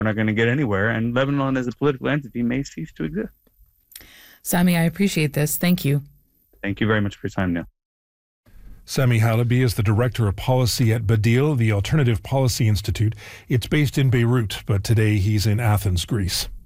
we're not going to get anywhere, and Lebanon as a political entity may cease to exist. Sami, I appreciate this. Thank you. Thank you very much for your time, Neil. Sami Halabi is the Director of Policy at Badil, the Alternative Policy Institute. It's based in Beirut, but today he's in Athens, Greece.